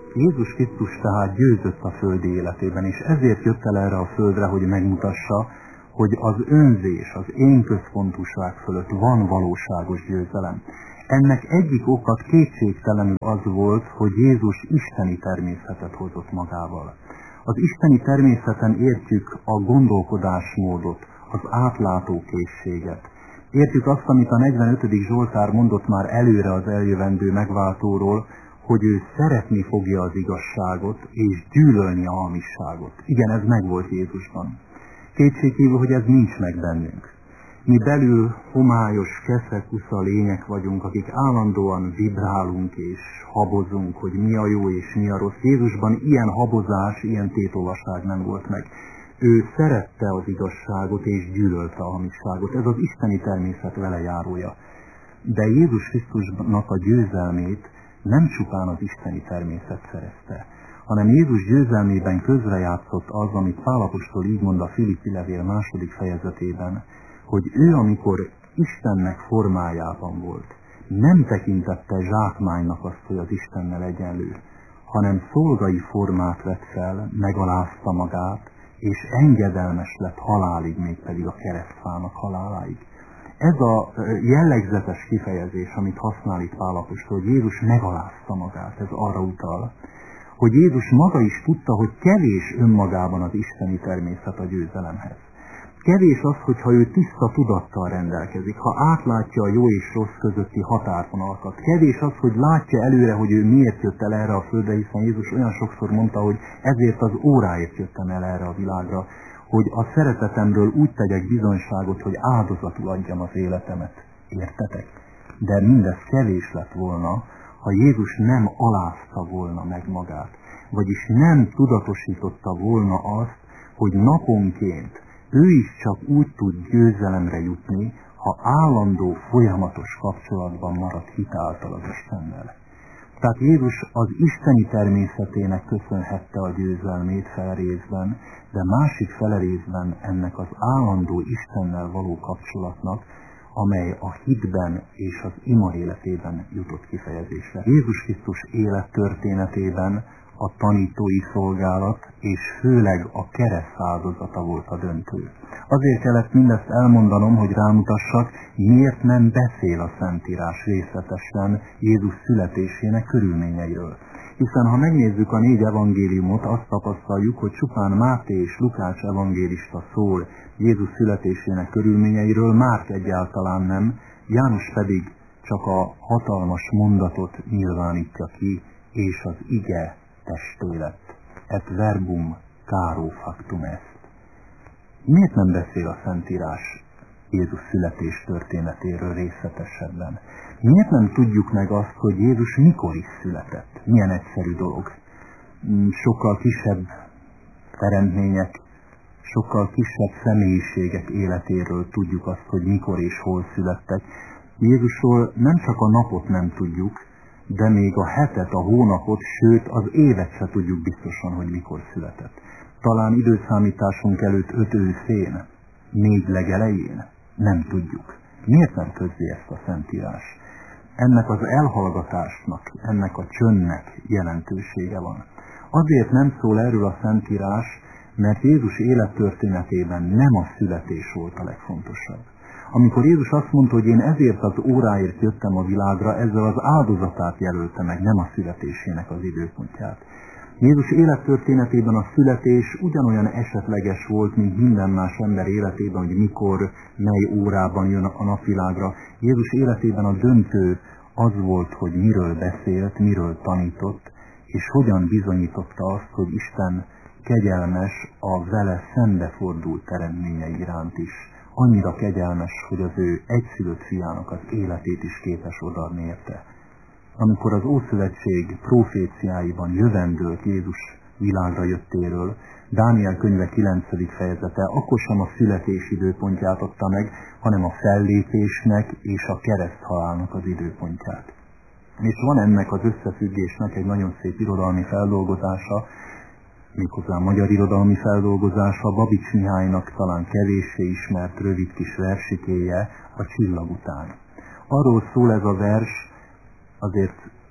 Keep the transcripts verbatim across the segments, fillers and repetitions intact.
Jézus Krisztus tehát győzött a földi életében, és ezért jött el erre a földre, hogy megmutassa, hogy az önzés, az én központúság fölött van valóságos győzelem. Ennek egyik oka kétségtelenül az volt, hogy Jézus isteni természetet hozott magával. Az isteni természeten értjük a gondolkodásmódot, az átlátókészséget. Értjük azt, amit a negyvenötödik Zsoltár mondott már előre az eljövendő megváltóról, hogy ő szeretni fogja az igazságot, és gyűlölni a hamisságot. Igen, ez megvolt Jézusban. Kétségkívül, hogy ez nincs meg bennünk. Mi belül homályos, keszekusza lények vagyunk, akik állandóan vibrálunk és habozunk, hogy mi a jó és mi a rossz. Jézusban ilyen habozás, ilyen tétolvaság nem volt meg. Ő szerette az igazságot és gyűlölte a hamisságot. Ez az isteni természet velejárója. De Jézus Krisztusnak a győzelmét nem csupán az isteni természet szerezte, hanem Jézus győzelmében közrejátszott az, amit Pál apostol így mond a Filippi levél második fejezetében, hogy ő, amikor Istennek formájában volt, nem tekintette zsákmánynak azt, hogy az Istennel egyenlő, hanem szolgai formát vett fel, megalázta magát, és engedelmes lett halálig, mégpedig a keresztfának haláláig. Ez a jellegzetes kifejezés, amit használ itt Pál apostol, hogy Jézus megalázta magát, ez arra utal, hogy Jézus maga is tudta, hogy kevés önmagában az isteni természet a győzelemhez. Kevés az, hogyha ő tiszta tudattal rendelkezik, ha átlátja a jó és rossz közötti határvonalakat. Kevés az, hogy látja előre, hogy ő miért jött el erre a földre, hiszen Jézus olyan sokszor mondta, hogy ezért az óráért jöttem el erre a világra, hogy a szeretetemről úgy tegyek bizonyságot, hogy áldozatul adjam az életemet. Értetek? De mindez kevés lett volna, ha Jézus nem alázta volna meg magát, vagyis nem tudatosította volna azt, hogy naponként ő is csak úgy tud győzelemre jutni, ha állandó, folyamatos kapcsolatban marad hitáltal az Istennel. Tehát Jézus az isteni természetének köszönhette a győzelmét felrészben, de másik felerészben ennek az állandó Istennel való kapcsolatnak, amely a hitben és az ima életében jutott kifejezésre. Jézus Krisztus élettörténetében a tanítói szolgálat és főleg a kereszt áldozata volt a döntő. Azért kellett mindezt elmondanom, hogy rámutassak, miért nem beszél a Szentírás részletesen Jézus születésének körülményeiről. Hiszen ha megnézzük a négy evangéliumot, azt tapasztaljuk, hogy csupán Máté és Lukács evangélista szól Jézus születésének körülményeiről, Márk egyáltalán nem, János pedig csak a hatalmas mondatot nyilvánítja ki, és az ige testé lett. Et verbum caro factum est. Miért nem beszél a Szentírás Jézus születés történetéről részletesebben? Miért nem tudjuk meg azt, hogy Jézus mikor is született? Milyen egyszerű dolog. Sokkal kisebb teremtmények, sokkal kisebb személyiségek életéről tudjuk azt, hogy mikor és hol születtek. Jézusról nem csak a napot nem tudjuk, de még a hetet, a hónapot, sőt az évet se tudjuk biztosan, hogy mikor született. Talán időszámításunk előtt öt őszén, négy legelején, nem tudjuk. Miért nem közzi ezt a Szentírás? Ennek az elhallgatásnak, ennek a csöndnek jelentősége van. Azért nem szól erről a Szentírás, mert Jézus élettörténetében nem a születés volt a legfontosabb. Amikor Jézus azt mondta, hogy én ezért az óráért jöttem a világra, ezzel az áldozatát jelölte meg, nem a születésének az időpontját. Jézus élettörténetében a születés ugyanolyan esetleges volt, mint minden más ember életében, hogy mikor, mely órában jön a napvilágra. Jézus életében a döntő az volt, hogy miről beszélt, miről tanított, és hogyan bizonyította azt, hogy Isten kegyelmes a vele szembefordult teremményei iránt is. Annyira kegyelmes, hogy az ő egyszülött fiának az életét is képes odaadni érte. Amikor az Ószövetség proféciáiban jövendőlt Jézus világra jöttéről, Dániel könyve kilencedik fejezete akkor sem a születés időpontját adta meg, hanem a fellépésnek és a kereszthalálnak az időpontját. És van ennek az összefüggésnek egy nagyon szép irodalmi feldolgozása, méghozzá a magyar irodalmi feldolgozása, Babics Mihálynak talán kevéssé ismert rövid kis versikéje, a Csillag után. Arról szól ez a vers, azért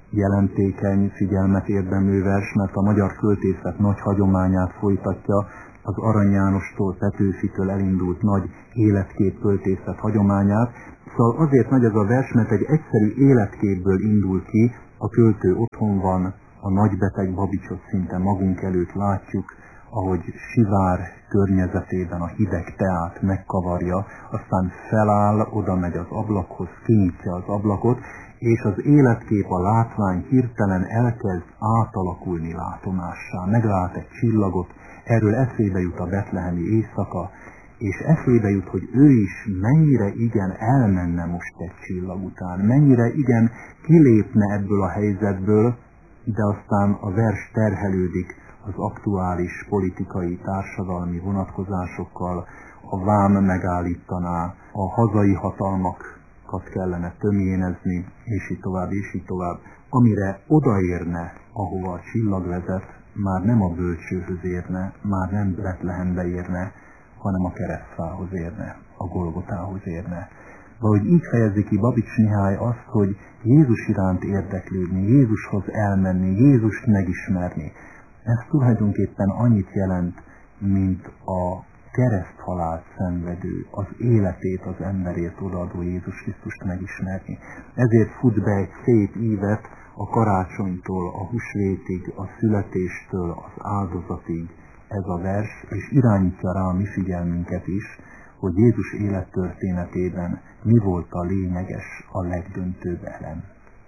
jelentékeny, figyelmet érdemlő vers, mert a magyar költészet nagy hagyományát folytatja, az Arany Jánostól, Petőfitől elindult nagy életkép költészet hagyományát. Szóval azért nagy ez a vers, mert egy egyszerű életképből indul ki, a költő otthon van, a nagybeteg Babicsot szinte magunk előtt látjuk, ahogy sivár környezetében a hideg teát megkavarja, aztán feláll, oda megy az ablakhoz, kinyitja az ablakot, és az életkép, a látvány hirtelen elkezd átalakulni látomássá. Meglát egy csillagot, erről eszébe jut a betlehemi éjszaka, és eszébe jut, hogy ő is mennyire igen elmenne most egy csillag után, mennyire igen kilépne ebből a helyzetből, de aztán a vers terhelődik az aktuális politikai, társadalmi vonatkozásokkal, a vám megállítaná, a hazai hatalmakat kellene tömjénezni, és így tovább, és így tovább. Amire odaérne, ahova a csillag vezet, már nem a bölcsőhöz érne, már nem Betlehembe érne, hanem a keresztfához érne, a Golgotához érne. Valahogy így fejezi ki Babics Mihály azt, hogy Jézus iránt érdeklődni, Jézushoz elmenni, Jézust megismerni. Ez tulajdonképpen annyit jelent, mint a kereszthalált szenvedő, az életét az emberért odaadó Jézus Krisztust megismerni. Ezért fut be egy szép ívet a karácsonytól, a húsvétig, a születéstől, az áldozatig ez a vers, és irányítja rá a mi figyelmünket is, hogy Jézus élettörténetében mi volt a lényeges, a legdöntőbb elem.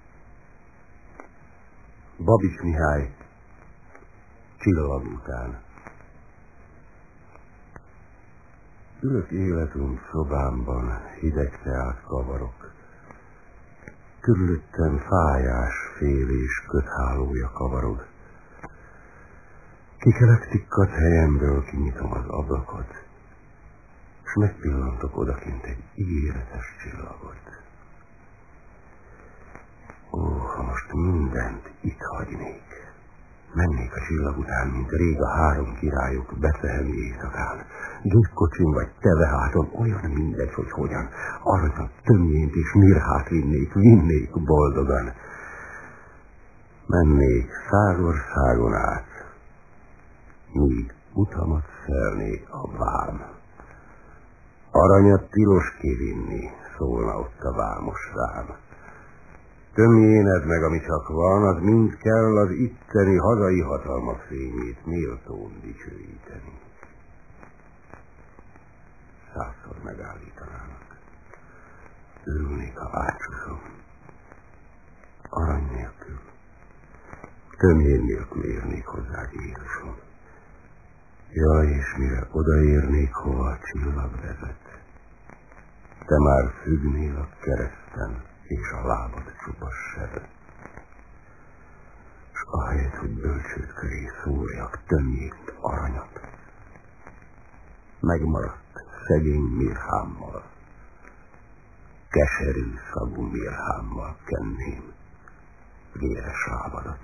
Babics Mihály, Csillag után. Ülök életünk szobámban, hideg teát kavarok. Körülöttem fájás, félés köthálója kavarod. Kikelek tikkat helyemből, kinyitom az ablakot, s megpillantok odakint egy ígéretes csillagot. Ó, ha most mindent itt hagynék, mennék a csillag után, mint rég a három királyok betlehemi éjszakán, gépkocsin vagy teveháton, olyan mindegy, hogy hogyan, aranyat, tömjént és mirhát vinnék, vinnék boldogan. Mennék százországon át, míg utamat szelnék a vám. Aranyat tilos kivinni, szólna ott a vámos rám. Tömjéned meg, ami csak van, az mind kell az itteni hazai hatalmak fényét méltón dicsőíteni. Százszor megállítanának. Örülnék, ha átsuszom. Arany nélkül, tömjén nélkül érnék hozzá, Jézusom. Jaj, és mire odaérnék, hova a csillag vezet, te már függnél a kereszten, és a lábad csupa seb. S ahelyett, hogy bölcsőd köré szórjak tömjént aranyat, megmaradt szegény mirhámmal, keserű szagú mirhámmal kenném véres lábadat.